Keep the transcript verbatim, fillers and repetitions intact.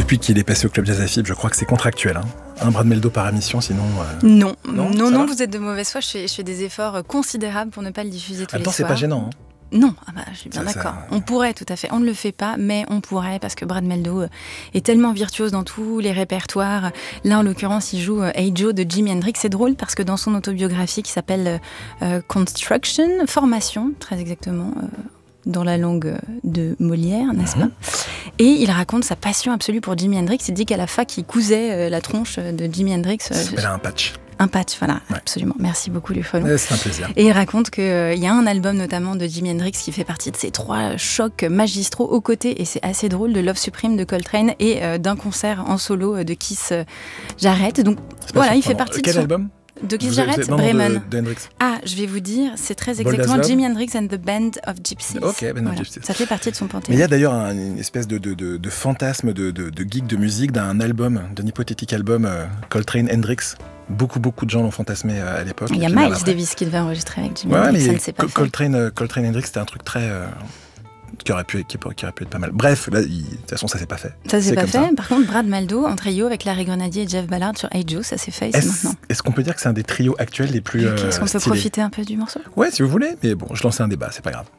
Depuis qu'il est passé au Club Jazz A F I B, je crois que c'est contractuel. Hein. Un Brad Mehldau par émission, sinon... Euh... Non, non, non, non va vous êtes de mauvaise foi. Je fais, je fais des efforts considérables pour ne pas le diffuser tous les Attends, soirs. c'est pas gênant. Hein. Non, ah bah, je suis bien ça, d'accord. Ça... On pourrait, tout à fait. On ne le fait pas, mais on pourrait, parce que Brad Mehldau est tellement virtuose dans tous les répertoires. Là, en l'occurrence, il joue Hey Joe de Jimi Hendrix. C'est drôle, parce que dans son autobiographie qui s'appelle euh, Construction, Formation, très exactement, euh, dans la langue de Molière, n'est-ce mmh. pas ? Et il raconte sa passion absolue pour Jimi Hendrix. Il dit qu'à la fac, il cousait euh, la tronche de Jimi Hendrix. Ça s'appelle un patch. Un patch, voilà, ouais. absolument. Merci beaucoup, Lufolon. Ouais, c'est un plaisir. Et il raconte qu'il euh, y a un album notamment de Jimi Hendrix qui fait partie de ces trois chocs magistraux aux côtés, et c'est assez drôle, de Love Supreme de Coltrane et euh, d'un concert en solo de Kiss euh, Jarrett. Donc voilà, il fait partie Quel de son... album De Keith vous Jarrett, avez, non, Bremen. De, de Hendrix. Ah, je vais vous dire, c'est très Bold exactement Jimi Hendrix and the Band of Gypsies. Ok, Band voilà. of Gypsies. Ça fait partie de son panthéon. Mais il y a d'ailleurs un, une espèce de, de, de, de fantasme de, de, de geek de musique d'un album, d'un hypothétique album euh, Coltrane Hendrix. Beaucoup, beaucoup de gens l'ont fantasmé euh, à l'époque. Il y a Miles Davis qui devait enregistrer avec Jimi ouais, Hendrix, mais ça ne s'est pas fait. Coltrane, euh, Coltrane Hendrix, c'était un truc très... Euh, Qui aurait, pu, qui, qui aurait pu être pas mal. Bref, là, il, de toute façon, ça s'est pas fait. Ça s'est pas fait. Ça. Par contre, Brad Mehldau en trio avec Larry Grenadier et Jeff Ballard sur Hey Joe, ça s'est fait est-ce, maintenant. Est-ce qu'on peut dire que c'est un des trios actuels les plus okay, Est-ce qu'on euh, peut profiter un peu du morceau ? Ouais, si vous voulez. Mais bon, je lançais un débat, c'est pas grave.